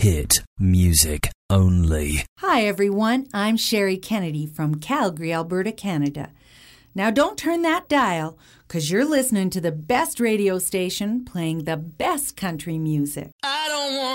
hit music only. Hi, everyone. I'm Sherry Kennedy from Calgary, Alberta, Canada. Now, don't turn that dial, because you're listening to the best radio station playing the best country music. I don't want